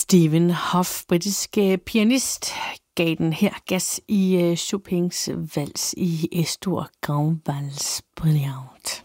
Stephen Hoff, britisk pianist, gav den her gas i Chopins vals i Estor Grand Vals Brilliant.